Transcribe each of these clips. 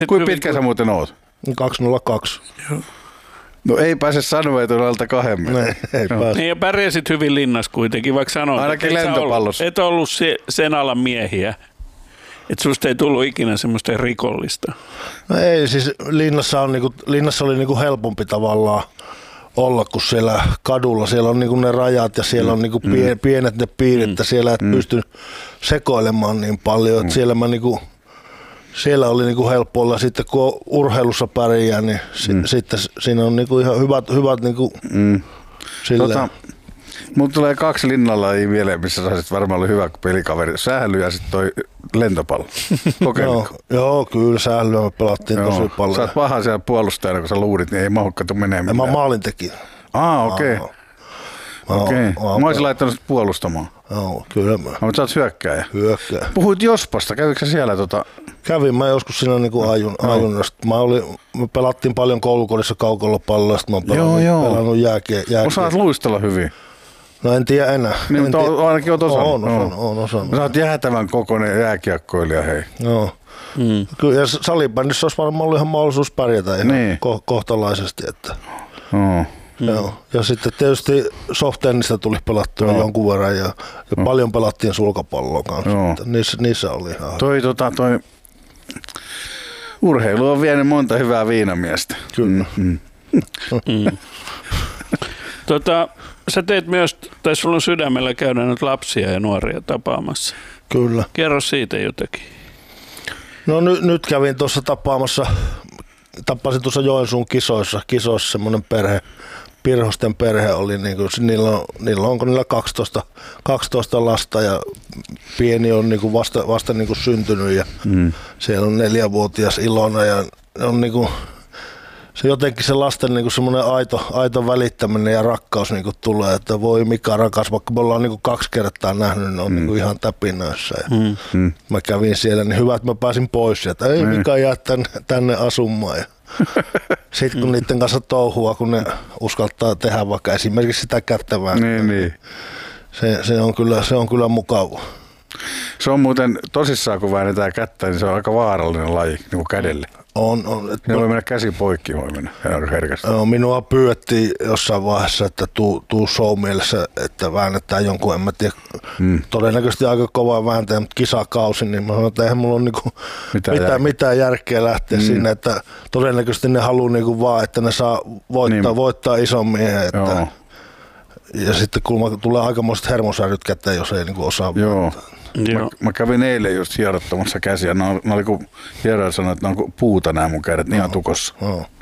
Kuinka pitkä sä muuten oot? 202. Joo. No ei pääse sanoa, että on alta 2 metriä. Ei pääse. Niin ja pärjäsit hyvin linnassa kuitenkin, vaikka sanoit, ainakin lentopallossa. Et ollut sen alan miehiä. Että susta ei tullut ikinä semmoista rikollista. No ei, siis linnassa oli niinku helpompi tavallaan olla kuin siellä kadulla. Siellä on niinku ne rajat ja siellä on niinku pienet ne piirit, että siellä et pysty sekoilemaan niin paljon. Että siellä oli niinku helppo olla. Sitten kun urheilussa pärjää, niin sitten siinä on niinku ihan hyvät niinku silleen. Mulla tulee 2 linnalajia mieleen, missä saisit varmaan olla hyvä pelikaveri. Sähly ja sitten toi lentopallo. Kokeilitko? Joo, kyllä sählyä me pelattiin tosi paljon. Sä oot paha siellä puolustajana, kun sä luurit, niin ei mahukka menee mitään. Mä maalintekijä. Okei. Mä olisin laittanut puolustamaan. Joo, kyllä mä. Mutta sä oot hyökkääjä. Hyökkääjä. Puhuit Jospasta, kävikö sä siellä Kävin mä joskus siinä niinku ajunnasta. Me pelattiin paljon koulukodissa kaukolopalloa, sitten mä oon pelannut jääkiekkoa. Osaat luistella hyvin. No en tiedä enää. Niin, mutta ainakin oot osannut. Oon osannut. Sä oot jäätävän kokoinen jääkiekkoilija, hei. Joo. Kyllä, ja salibändissä olisi varmaan ollut ihan mahdollisuus pärjätä ihan kohtalaisesti. Että. Joo. Ja sitten tietysti softennistä tuli pelattua jonkun verran ja paljon pelattiin sulkapalloa kanssa. Niissä oli ihan. Toi urheilu on vienyt monta hyvää viinamiestä. Kyllä. Sä teet myös, tai sulla on sydämellä käydä nyt lapsia ja nuoria tapaamassa. Kyllä. Kerro siitä jotakin. No nyt kävin tuossa tapasin tuossa Joensuun kisoissa semmoinen Pirhosten perhe oli, niillä onko niillä 12 lasta ja pieni on niinku vasta niinku syntynyt ja siellä on 4-vuotias Ilona ja on niinku, se jotenkin se lasten niinku semmoinen aito välittäminen ja rakkaus niinku tulee, että voi mikä rakas, vaikka me ollaan niinku 2 kertaa nähnyt, niin on niinku ihan täpinöissä. Mä kävin siellä, niin hyvä, että mä pääsin pois sieltä, ei mikä jää tänne asumaan. Sitten kun niiden kanssa touhua, kun ne uskaltaa tehdä vaikka esimerkiksi sitä kättävää, niin. Se on kyllä mukavaa. Se on muuten tosissaan, kun väännetään kättä, niin se on aika vaarallinen laji niin kuin kädelle. On. Ne voi mennä käsi poikki, voi mennä herkästi. Minua pyydettiin jossain vaiheessa, että tuu show mielessä, että väännetään jonkun, en mä tiedä, todennäköisesti aika kovaa vääntäjä, mutta kisakausi, niin mä sanoin, että eihän mulla ole niinku mitään järkeä lähteä sinne, että todennäköisesti ne haluaa niinku vaan, että ne saa voittaa ison miehen. Että, ja sitten kun tulee aikamoiset hermosäryt käteen, jos ei niinku osaa vääntätä. Mä kävin eilen just hierottamassa käsiä. Ne oli kun hieroja sanoi, että ne on puuta nämä mun kädet, ihan tukossa.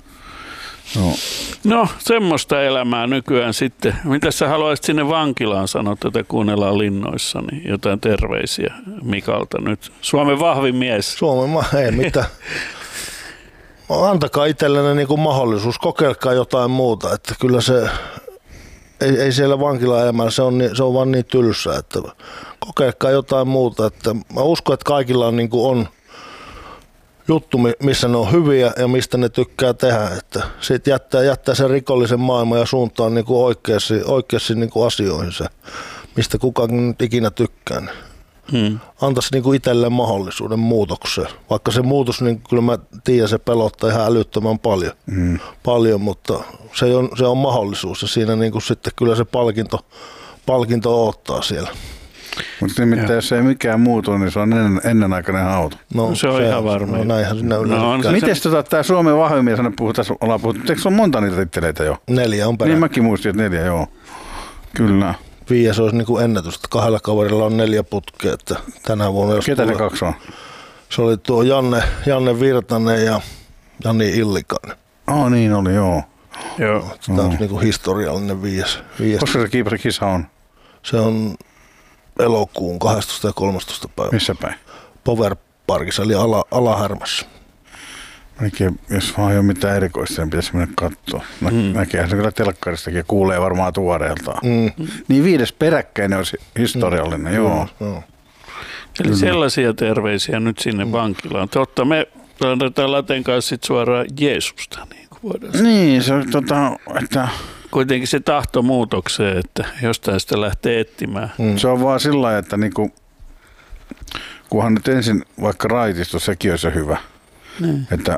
No, semmoista elämää nykyään sitten. Mitä sä haluaisit sinne vankilaan sanoa, tätä kuunnellaan linnoissa, niin jotain terveisiä Mikalta nyt. Suomen vahvin mies. Ei mitään. Antakaa itsellenne niinku mahdollisuus, kokeilkaa jotain muuta, että kyllä se ei siellä vankilaelämällä, se on vaan niin tylsää, että kokeilkaa jotain muuta. Että mä uskon, että kaikilla on, niin kuin on juttu, missä ne on hyviä ja mistä ne tykkää tehdä. Että siitä jättää sen rikollisen maailman ja suuntaan niin kuin oikeasti niin kuin asioihin se, mistä kukaan nyt ikinä tykkää. Antaisi niin kuin itselleen mahdollisuuden muutokseen. Vaikka se muutos, niin kyllä mä tiedän, se pelottaa ihan älyttömän paljon, mutta se on mahdollisuus ja siinä niin kuin sitten kyllä se palkinto odottaa siellä. Mutta nimittäin jos ei mikään muutu, niin se on ennenaikainen hauta. No, se on ihan varma. No, näinhän sinne yleensä. Miten tämä Suomen vahvin mies, ollaan puhuttu, eikö se ole monta niitä titteleitä jo? 4 on peräti. Niin mäkin muistin, että 4, joo. Kyllä. 5 olisi niin kuin ennätys, että 2 kaverilla on 4 putkea, että tänä vuonna. Ketä ne 2 on? Se oli tuo Janne Virtanen ja Jani Illikainen. Niin oli, joo. Tämä on niin kuin historiallinen 5. Koska se kiiparikisa on? Se on elokuun 12. ja 13. päivä. Missä päin? Powerparkissa, eli Alahärmässä. Jos vaan ei ole mitään erikoista, niin pitäisi mennä katsoa. Näkeehän se kyllä telkkaristakin ja kuulee varmaan tuoreeltaan. Niin 5 peräkkäinen olisi historiallinen, joo. Eli sellaisia terveisiä nyt sinne vankilaan. Totta, me laitetaan Laten kanssa sit suoraan Jeesusta. Niin, se on että kuitenkin se tahto muutokseen, että jostain sitä lähtee etsimään. Se on vaan sillä lailla, että niinku, kunhan nyt ensin vaikka raitistus, sekin olisi hyvä. Niin. Että